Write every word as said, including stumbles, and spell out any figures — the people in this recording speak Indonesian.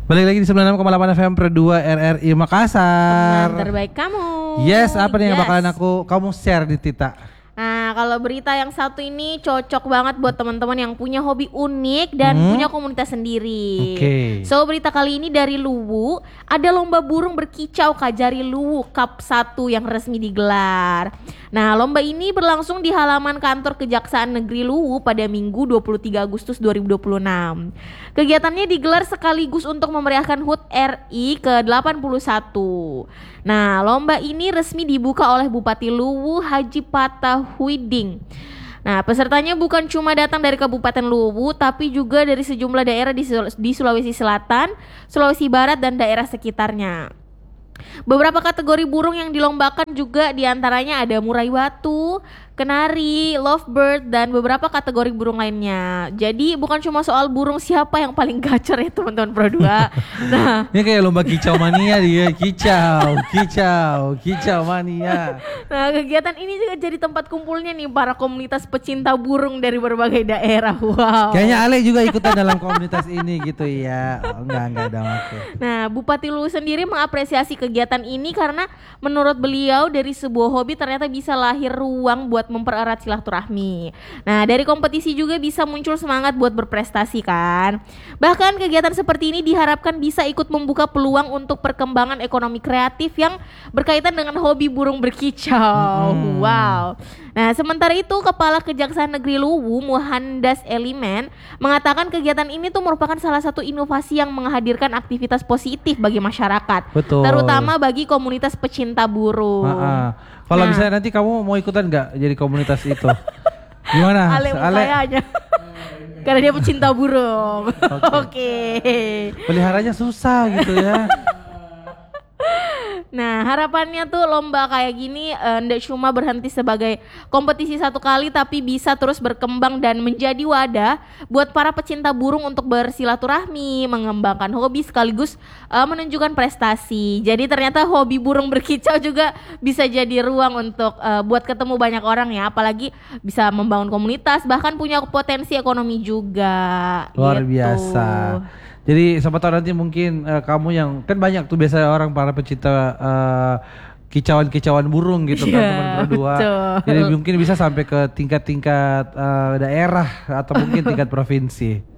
Balik lagi di sembilan puluh enam koma delapan F M Pro dua R R I Makassar. Teman terbaik kamu. Yes, apa nih yes. yang bakalan aku kamu share di Tita? Nah, kalau berita yang satu ini cocok banget buat teman-teman yang punya hobi unik dan hmm? punya komunitas sendiri. Oke. Okay. So, berita kali ini dari Luwu, ada lomba burung berkicau Kajari Luwu Cup satu yang resmi digelar. Nah, lomba ini berlangsung di halaman kantor Kejaksaan Negeri Luwu pada Minggu dua puluh tiga Agustus dua ribu dua puluh enam. Kegiatannya digelar sekaligus untuk memeriahkan H U T R I ke delapan puluh satu. Nah, lomba ini resmi dibuka oleh Bupati Luwu Haji Patahuiding. Nah, pesertanya bukan cuma datang dari Kabupaten Luwu, tapi juga dari sejumlah daerah di, Sul- di Sulawesi Selatan, Sulawesi Barat, dan daerah sekitarnya. Beberapa kategori burung yang dilombakan juga diantaranya ada murai batu, kenari, lovebird, dan beberapa kategori burung lainnya. Jadi bukan cuma soal burung siapa yang paling gacor ya teman-teman Pro dua. Nah, ini kayak lomba kicau mania dia, kicau, kicau, kicau mania. Nah, kegiatan ini juga jadi tempat kumpulnya nih para komunitas pecinta burung dari berbagai daerah. Wow. Kayaknya Ale juga ikutan dalam komunitas ini gitu ya. Oh, enggak, enggak ada oke. Nah, Bupati Luwu sendiri mengapresiasi kegiatan ini karena menurut beliau dari sebuah hobi ternyata bisa lahir ruang buat mempererat silaturahmi. Nah, dari kompetisi juga bisa muncul semangat buat berprestasi kan. Bahkan kegiatan seperti ini diharapkan bisa ikut membuka peluang untuk perkembangan ekonomi kreatif yang berkaitan dengan hobi burung berkicau. Hmm. Wow. Nah, sementara itu Kepala Kejaksaan Negeri Luwu Muhandas Elimen mengatakan kegiatan ini tuh merupakan salah satu inovasi yang menghadirkan aktivitas positif bagi masyarakat. Betul. Terutama bagi komunitas pecinta burung. Kalau nah. misalnya nanti kamu mau ikutan nggak jadi komunitas itu? Gimana? Ale kayaknya. Karena dia pecinta burung. Oke. Okay. Okay. Peliharanya susah gitu ya. Nah, harapannya tuh lomba kayak gini enggak uh, cuma berhenti sebagai kompetisi satu kali, tapi bisa terus berkembang dan menjadi wadah buat para pecinta burung untuk bersilaturahmi, mengembangkan hobi sekaligus uh, menunjukkan prestasi. Jadi ternyata hobi burung berkicau juga bisa jadi ruang untuk uh, buat ketemu banyak orang ya, apalagi bisa membangun komunitas, bahkan punya potensi ekonomi juga. Luar gitu. biasa. Jadi siapa tahu nanti mungkin uh, kamu yang kan banyak tuh biasa orang para pecinta uh, kicauan-kicauan burung gitu yeah, kan teman berdua. Jadi mungkin bisa sampai ke tingkat-tingkat uh, daerah atau mungkin tingkat provinsi.